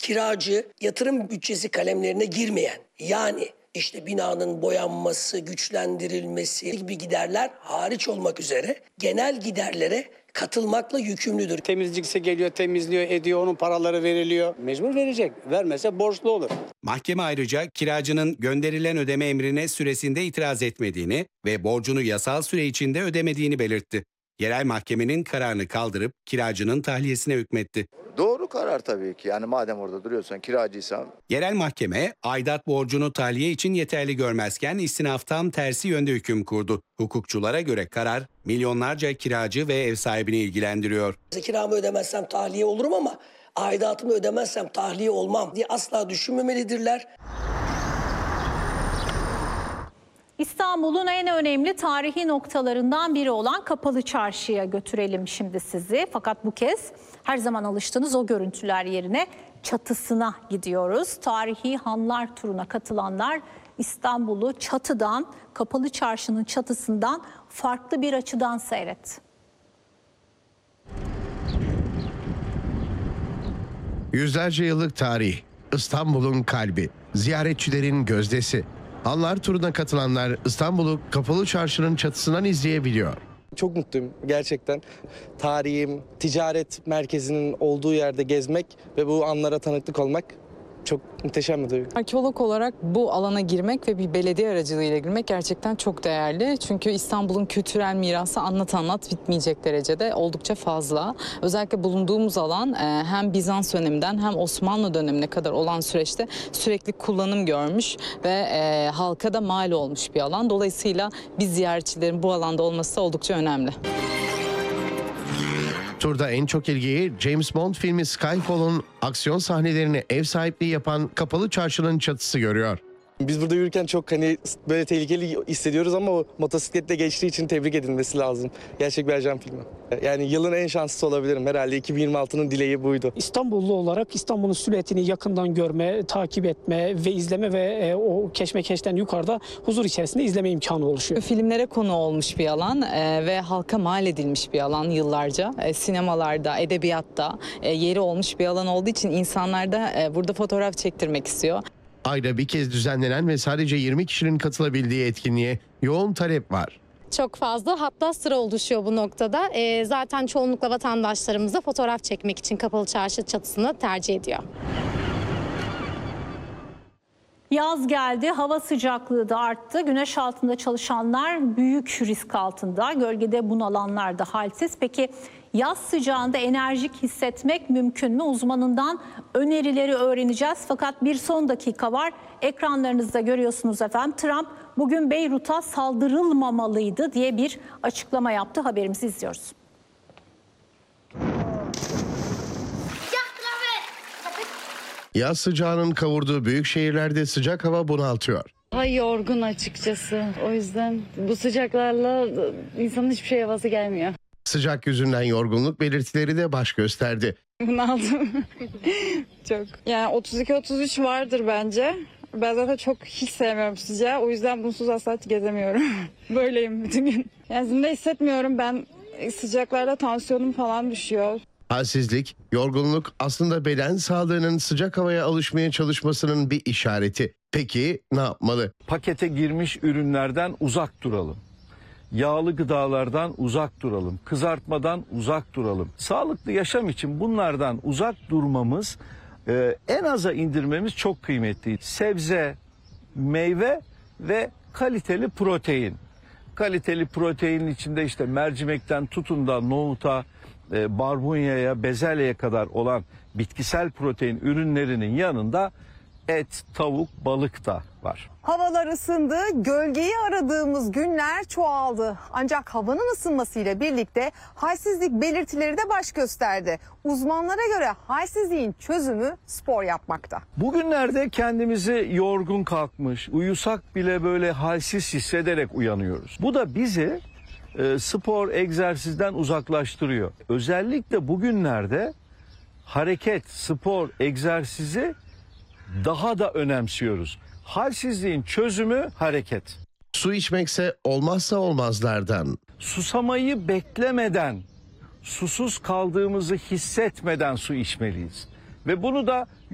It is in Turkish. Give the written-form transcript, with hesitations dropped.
kiracı yatırım bütçesi kalemlerine girmeyen, yani işte binanın boyanması, güçlendirilmesi gibi giderler hariç olmak üzere genel giderlere katılmakla yükümlüdür. Temizlikse geliyor, temizliyor, ediyor, onun paraları veriliyor. Mecbur verecek. Vermese borçlu olur. Mahkeme ayrıca kiracının gönderilen ödeme emrine süresinde itiraz etmediğini ve borcunu yasal süre içinde ödemediğini belirtti. Yerel mahkemenin kararını kaldırıp kiracının tahliyesine hükmetti. Doğru karar tabii ki. Yani madem orada duruyorsan, kiracıysan. Yerel mahkeme aidat borcunu tahliye için yeterli görmezken istinaf tam tersi yönde hüküm kurdu. Hukukçulara göre karar milyonlarca kiracı ve ev sahibini ilgilendiriyor. Kiramı ödemezsem tahliye olurum ama aidatımı ödemezsem tahliye olmam diye asla düşünmemelidirler. İstanbul'un en önemli tarihi noktalarından biri olan Kapalı Çarşı'ya götürelim şimdi sizi. Fakat bu kez her zaman alıştığınız o görüntüler yerine çatısına gidiyoruz. Tarihi Hanlar turuna katılanlar İstanbul'u çatıdan, Kapalı Çarşı'nın çatısından farklı bir açıdan seyretti. Yüzlerce yıllık tarih, İstanbul'un kalbi, ziyaretçilerin gözdesi. Hanlar turuna katılanlar İstanbul'u Kapalı Çarşı'nın çatısından izleyebiliyor. Çok mutluyum gerçekten. Tarihim, ticaret merkezinin olduğu yerde gezmek ve bu anlara tanıklık olmak çok muhteşem bir duygu. Arkeolog olarak bu alana girmek ve bir belediye aracılığıyla girmek gerçekten çok değerli. Çünkü İstanbul'un kültürel mirası anlat bitmeyecek derecede oldukça fazla. Özellikle bulunduğumuz alan hem Bizans döneminden hem Osmanlı dönemine kadar olan süreçte sürekli kullanım görmüş ve halka da mal olmuş bir alan. Dolayısıyla biz ziyaretçilerin bu alanda olması oldukça önemli. Turda en çok ilgiyi James Bond filmi Skyfall'un aksiyon sahnelerine ev sahipliği yapan Kapalı Çarşı'nın çatısı görüyor. Biz burada yürürken çok böyle tehlikeli hissediyoruz ama o motosikletle geçtiği için tebrik edilmesi lazım. Gerçek bir ajan filmi. Yani yılın en şanslısı olabilirim. Herhalde 2026'nın dileği buydu. İstanbullu olarak İstanbul'un silüetini yakından görme, takip etme ve izleme ve o keşmekeşten yukarıda huzur içerisinde izleme imkanı oluşuyor. Filmlere konu olmuş bir alan ve halka mal edilmiş bir alan yıllarca. Sinemalarda, edebiyatta yeri olmuş bir alan olduğu için insanlar da burada fotoğraf çektirmek istiyor. Ayda bir kez düzenlenen ve sadece 20 kişinin katılabildiği etkinliğe yoğun talep var. Çok fazla, hatta sıra oluşuyor bu noktada. Zaten çoğunlukla vatandaşlarımız da fotoğraf çekmek için Kapalı Çarşı çatısını tercih ediyor. Yaz geldi, hava sıcaklığı da arttı. Güneş altında çalışanlar büyük risk altında, gölgede bunalanlar da halsiz. Peki yaz sıcağında enerjik hissetmek mümkün mü? Uzmanından önerileri öğreneceğiz. Fakat bir son dakika var. Ekranlarınızda görüyorsunuz efendim. Trump bugün Beyrut'a saldırılmamalıydı diye bir açıklama yaptı. Haberimizi izliyoruz. Yaz sıcağının kavurduğu büyük şehirlerde sıcak hava bunaltıyor. Daha yorgun açıkçası. O yüzden bu sıcaklarla insanın hiçbir şey havası gelmiyor. Sıcak yüzünden yorgunluk belirtileri de baş gösterdi. Bunaldım. Çok. Yani 32-33 vardır bence. Ben zaten çok hiç sevmiyorum sıcağı. O yüzden bunsuz asla gezemiyorum. Böyleyim bütün gün. Yani zinde hissetmiyorum. Ben sıcaklarda tansiyonum falan düşüyor. Halsizlik, yorgunluk aslında beden sağlığının sıcak havaya alışmaya çalışmasının bir işareti. Peki ne yapmalı? Pakete girmiş ürünlerden uzak duralım. Yağlı gıdalardan uzak duralım. Kızartmadan uzak duralım. Sağlıklı yaşam için bunlardan uzak durmamız, en aza indirmemiz çok kıymetli. Sebze, meyve ve kaliteli protein. Kaliteli proteinin içinde işte mercimekten tutun da nohuta, barbunyaya, bezelyeye kadar olan bitkisel protein ürünlerinin yanında et, tavuk, balık da var. Havalar ısındı, gölgeyi aradığımız günler çoğaldı. Ancak havanın ısınmasıyla birlikte halsizlik belirtileri de baş gösterdi. Uzmanlara göre halsizliğin çözümü spor yapmakta. Bugünlerde kendimizi yorgun kalkmış, uyusak bile böyle halsiz hissederek uyanıyoruz. Bu da bizi spor, egzersizden uzaklaştırıyor. Özellikle bugünlerde hareket, spor, egzersizi daha da önemsiyoruz. Halsizliğin çözümü hareket. Su içmekse olmazsa olmazlardan. Susamayı beklemeden, susuz kaldığımızı hissetmeden su içmeliyiz. Ve bunu da